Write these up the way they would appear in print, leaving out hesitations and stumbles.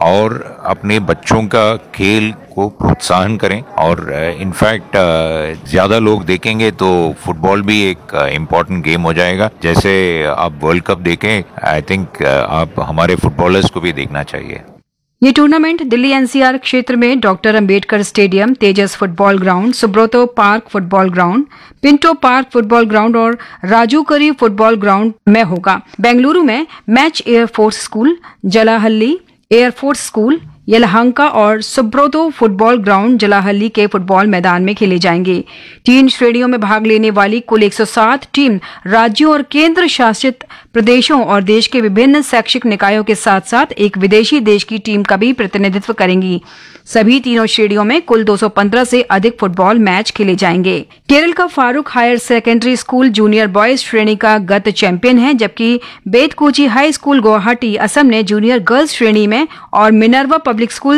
और अपने बच्चों का खेल को प्रोत्साहन करें। और इनफैक्ट ज़्यादा लोग देखेंगे तो फुटबॉल भी एक इम्पॉर्टेंट गेम हो जाएगा। जैसे आप वर्ल्ड कप देखें, आई थिंक आप हमारे फुटबॉलर्स को भी देखना चाहिए। ये टूर्नामेंट दिल्ली एनसीआर क्षेत्र में डॉक्टर अंबेडकर स्टेडियम, तेजस football ground, Subroto park football ground, Pinto park football ground और राजू करी फुटबॉल ग्राउंड में होगा। बेंगलुरु में match air force school, Jalahalli air force school, Yelahanka और सुब्रतो फुटबॉल ग्राउंड जलाहल्ली के फुटबॉल मैदान में खेले जाएंगे। 3 श्रेणियों में भाग लेने वाली कुल 107 टीम राज्यों और केंद्र शासित प्रदेशों और देश के विभिन्न शैक्षिक निकायों के साथ साथ एक विदेशी देश की टीम का भी प्रतिनिधित्व करेंगी। सभी तीनों श्रेणियों में कुल 215 से अधिक फुटबॉल मैच खेले जाएंगे। केरल का Farooq higher secondary school junior boys श्रेणी का गत चैंपियन है, जबकि बेतकोची हाई स्कूल गुवाहाटी असम ने जूनियर गर्ल्स श्रेणी में और Minerva public school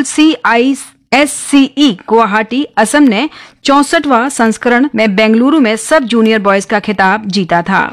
CISCE Guwahati Assam ने 64वां संस्करण में बेंगलुरु में सब जूनियर बॉयज का खिताब जीता था।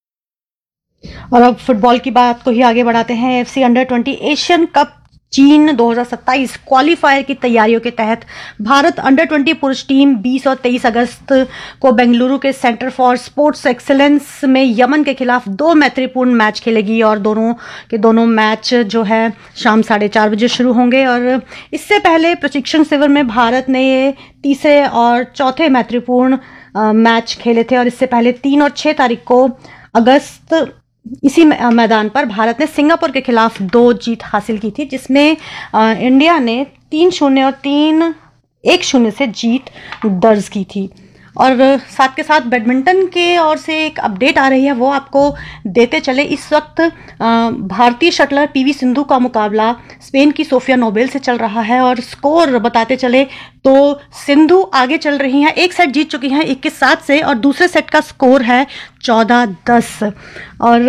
और अब फुटबॉल की बात को ही आगे बढ़ाते हैं। FC अंडर-20 एशियन कप चीन 2027 क्वालिफायर की तैयारियों के तहत भारत अंडर-20 पुरुष टीम 20 और 23 अगस्त को बेंगलुरु के सेंटर फॉर स्पोर्ट्स एक्सीलेंस में यमन के खिलाफ 2 मैत्रीपूर्ण मैच खेलेगी और दोनों मैच जो है शाम 4:30 बजे शुरू होंगे। और इससे पहले प्रशिक्षण शिविर में भारत ने ये तीसरे और चौथे मैत्रीपूर्ण मैच खेले थे और इससे पहले 3 और 6 तारीख को अगस्त इसी मैदान पर भारत ने सिंगापुर के खिलाफ 2 जीत हासिल की थी, जिसमें इंडिया ने 3-0 और 3-1 से जीत दर्ज की थी। और साथ के साथ बैडमिंटन के ओर से एक अपडेट आ रही है, वो आपको देते चले। इस वक्त भारतीय शटलर PV सिंधु का मुकाबला स्पेन की सोफिया नोबेल से चल रहा है और स्कोर बताते चले तो सिंधु आगे चल रही हैं, एक सेट जीत चुकी हैं 21-7 से और दूसरे सेट का स्कोर है 14-10। और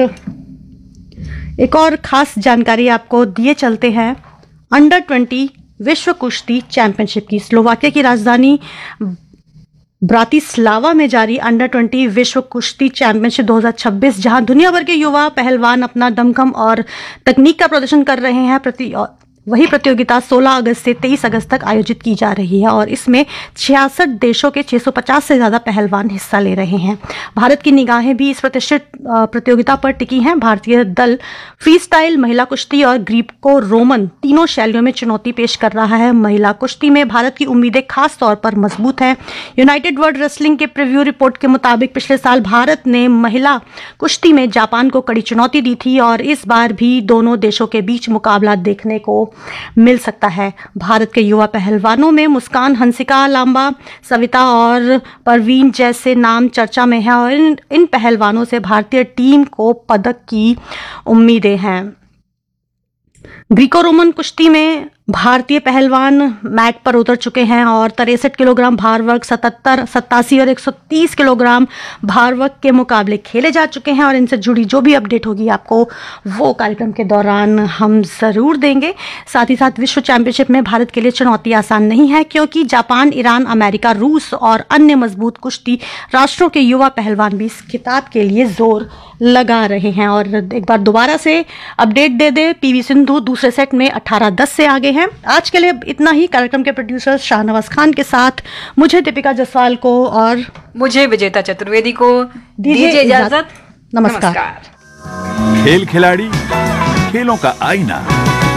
एक और खास जानकारी आपको दिए चलते हैं अंडर-20 विश्व कुश्ती चैंपियनशिप की। स्लोवाकिया की राजधानी ब्रातिस्लावा में जारी अंडर-20 विश्व कुश्ती चैंपियनशिप 2026, जहां दुनिया भर के युवा पहलवान अपना दमखम और तकनीक का प्रदर्शन कर रहे हैं, वही प्रतियोगिता 16 अगस्त से 23 अगस्त तक आयोजित की जा रही है और इसमें 66 देशों के 650 से ज़्यादा पहलवान हिस्सा ले रहे हैं। भारत की निगाहें भी इस प्रतिष्ठित प्रतियोगिता पर टिकी हैं। भारतीय दल फ्री स्टाइल, महिला कुश्ती और ग्रीको रोमन तीनों शैलियों में चुनौती पेश कर रहा है। महिला कुश्ती में भारत की उम्मीदें खास तौर पर मजबूत हैं। यूनाइटेड वर्ल्ड रेसलिंग के प्रीव्यू रिपोर्ट के मुताबिक पिछले साल भारत ने महिला कुश्ती में जापान को कड़ी चुनौती दी थी और इस बार भी दोनों देशों के बीच मुकाबला देखने को मिल सकता है। भारत के युवा पहलवानों में मुस्कान, हंसिका लांबा, सविता और परवीन जैसे नाम चर्चा में हैं और इन पहलवानों से भारतीय टीम को पदक की उम्मीदें हैं। ग्रीको रोमन कुश्ती में भारतीय पहलवान मैट पर उतर चुके हैं और 63 किलोग्राम भार वर्ग, 77, 87 और 130 किलोग्राम भार वर्ग के मुकाबले खेले जा चुके हैं और इनसे जुड़ी जो भी अपडेट होगी आपको वो कार्यक्रम के दौरान हम ज़रूर देंगे। साथ ही साथ विश्व चैंपियनशिप में भारत के लिए चुनौती आसान नहीं है, क्योंकि जापान, ईरान, अमेरिका, रूस और अन्य मजबूत कुश्ती राष्ट्रों के युवा पहलवान भी इस खिताब के लिए जोर लगा रहे हैं। और एक बार दोबारा से अपडेट दे दे, PV सिंधु दूसरे सेट में 18-10 से आगे हैं। आज के लिए इतना ही। कार्यक्रम के प्रोड्यूसर शाहनवाज खान के साथ मुझे दीपिका जसवाल को और मुझे विजेता चतुर्वेदी को दीजिए इजाजत। नमस्कार। खेल खिलाड़ी, खेलों का आईना।